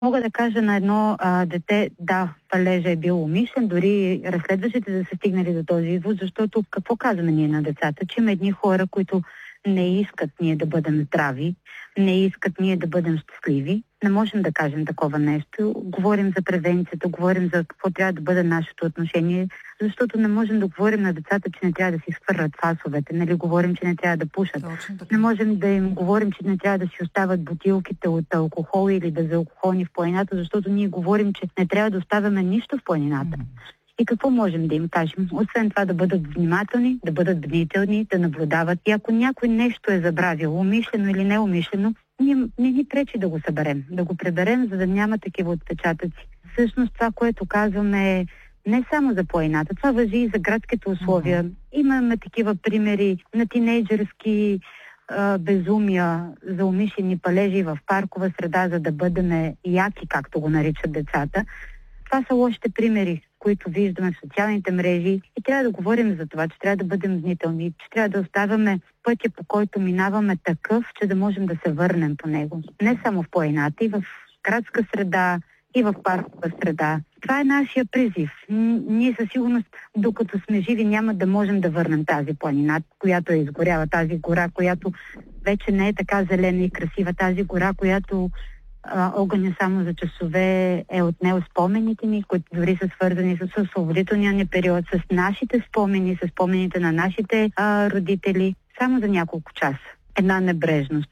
Мога да кажа на едно дете, да, палежа е бил умишлен, дори разследващите да са стигнали до този извод, защото какво казваме ние на децата? Че има едни хора, които не искат ние да бъдем здрави, не искат ние да бъдем щастливи. Не можем да кажем такова нещо. Говорим за превенцията, говорим за какво трябва да бъде нашето отношение, защото не можем да говорим на децата, че не трябва да си изхвърлят фасовете, нали, говорим, че не трябва да пушат. Не можем да им говорим, че не трябва да си остават бутилките от алкохол или безалкохолни в планината, защото ние говорим, че не трябва да оставяме нищо в планината. И какво можем да им кажем? Освен това да бъдат внимателни, да бъдат бдителни, да наблюдават. И ако някой нещо е забравил, умишлено или неумишлено, не ни пречи да го съберем, да го приберем, за да няма такива отпечатъци. Всъщност това, което казваме, е не само за планината, това важи и за градските условия. Имаме такива примери на тинейджърски безумия за умишлени палежи в паркова среда, за да бъдем яки, както го наричат децата. Това са лошите примери, които виждаме в социалните мрежи, и трябва да говорим за това, че трябва да бъдем внимателни, че трябва да оставяме пътя, по който минаваме, такъв, че да можем да се върнем по него. Не само в планината, и в градска среда, и в паркова среда. Това е нашия призив. Ние със сигурност, докато сме живи, няма да можем да върнем тази планина, която е изгоряла, тази гора, която вече не е така зелена и красива, тази гора, която огъня само за часове е отнел спомените ни, които дори са свързани с освободителния ни период, с нашите спомени, с спомените на нашите родители, само за няколко часа. Една небрежност.